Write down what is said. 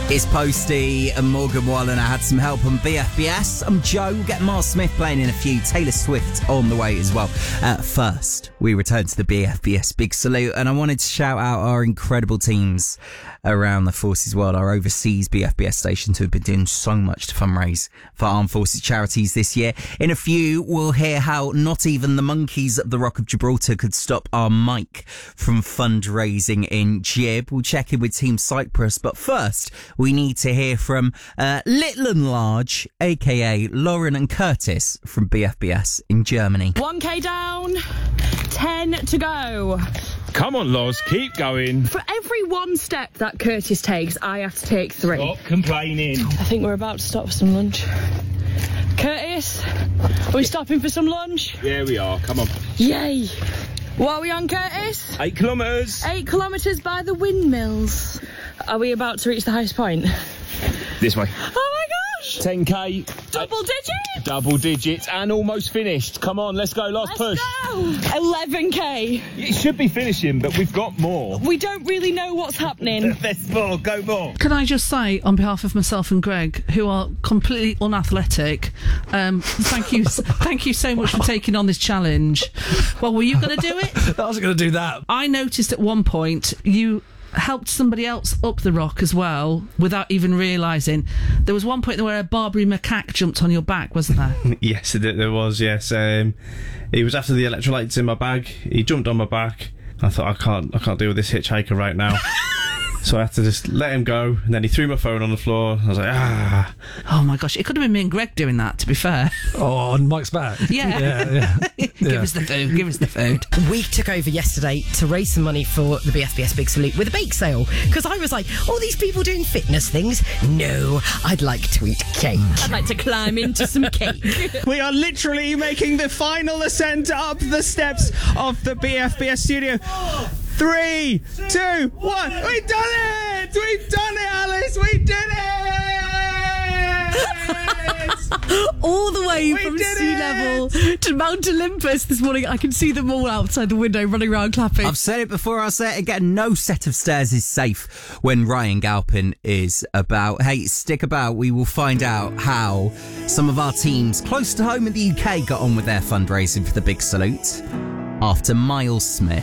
It's Posty and Morgan Wallen. I had some help on BFBS. I'm Joe. We'll get Miles Smith playing in a few. Taylor Swift on the way as well. First, we return to the BFBS Big Salute, and I wanted to shout out our incredible teams around the Forces world, our overseas BFBS stations who have been doing so much to fundraise for Armed Forces charities this year. In a few, we'll hear how not even the monkeys at the Rock of Gibraltar could stop our Mike from fundraising in Gib. We'll check in with Team Cyprus, but first, we need to hear from Little and Large, aka Lauren and Curtis from BFBS in Germany. 1k down, 10 to go. Come on, Loz, keep going. For every one step that Curtis takes, I have to take 3. Stop complaining. I think we're about to stop for some lunch. Curtis, are we stopping for some lunch? Yeah, we are. Come on. Yay. What are we on, Curtis? 8 kilometres. 8 kilometres by the windmills. Are we about to reach the highest point? This way. Oh my gosh! 10k. Double digits? Double digits and almost finished. Come on, let's go. Last push. Go! 11k. It should be finishing, but we've got more. We don't really know what's happening. There's more. Go more. Can I just say, on behalf of myself and Greg, who are completely unathletic, thank you so much for taking on this challenge. Well, were you going to do it? I wasn't going to do that. I noticed at one point you helped somebody else up the rock as well without even realising. There was one point where a Barbary macaque jumped on your back, wasn't there? Yes, there was, yes. It was after the electrolytes in my bag. He jumped on my back. I thought, I can't deal with this hitchhiker right now. So I had to just let him go, and then he threw my phone on the floor. I was like, ah. Oh my gosh, it could have been me and Greg doing that, to be fair. Oh, on Mike's back? Yeah. Give us the food. We took over yesterday to raise some money for the BFBS Big Salute with a bake sale, because I was like, all these people doing fitness things? No, I'd like to eat cake. I'd like to climb into some cake. We are literally making the final ascent up the steps of the BFBS studio. 3, 2, 1. We've done it! We've done it, Alice! We did it! All the way We from did sea it! level to Mount Olympus this morning. I can see them all outside the window running around clapping. I've said it before, I'll say it again. No set of stairs is safe when Ryan Galpin is about. Hey, stick about. We will find out how some of our teams close to home in the UK got on with their fundraising for the Big Salute after Miles Smith.